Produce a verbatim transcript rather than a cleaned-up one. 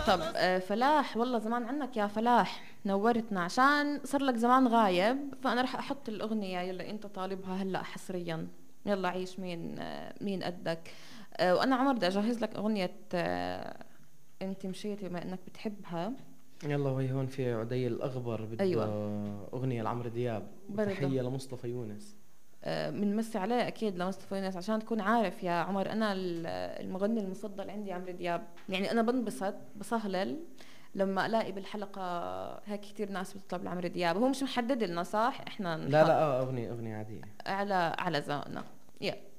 طب آه، فلاح، والله زمان عنك يا فلاح، نورتنا. عشان صار لك زمان غايب، فأنا رح أحط الأغنية يلي أنت طالبها هلأ حصريا. يلا عيش، مين آه، مين قدك. آه، وأنا عمر بدي أجهز لك أغنية آه، أنت مشيتي، بما إنك بتحبها. يلا، وهي هون في عدي الأغبر بده أيوة، أغنية لعمرو دياب، برضه وتحية لمصطفى يونس. آه، بنمسي عليه أكيد لمصطفى يونس. عشان تكون عارف يا عمر، أنا ال- المغني المفضل عندي عمرو دياب. يعني أنا بنبسط بصهلل لما ألاقي بالحلقة هيك كتير ناس بتطلب لعمرو دياب. هو مش محدد لنا، صح؟ إحنا لا نحط لا، آه أغنية أغنية عادية. على على ذوقنا. يلا.